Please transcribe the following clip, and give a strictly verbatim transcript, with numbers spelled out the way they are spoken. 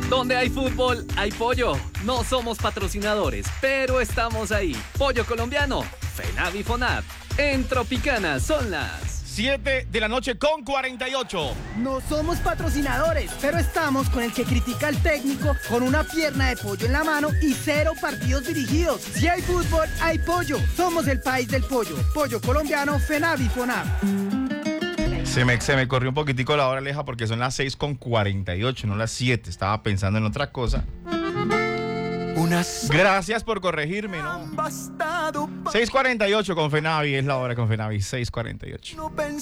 Donde hay fútbol, hay pollo. No somos patrocinadores, pero estamos ahí. Pollo colombiano, FENAV y FONAV. En Tropicana son las siete de la noche con cuarenta y ocho. No somos patrocinadores, pero estamos con el que critica al técnico con una pierna de pollo en la mano y cero partidos dirigidos. Si hay fútbol, hay pollo. Somos el país del pollo. Pollo colombiano, FENAV y FONAV. Se me, se me corrió un poquitico la hora, Aleja, porque son las seis con cuarenta y ocho, no las siete. Estaba pensando en otra cosa. Unas Gracias por corregirme, ¿no? seis cuarenta y ocho con FENAV, es la hora con FENAV, seis cuarenta y ocho.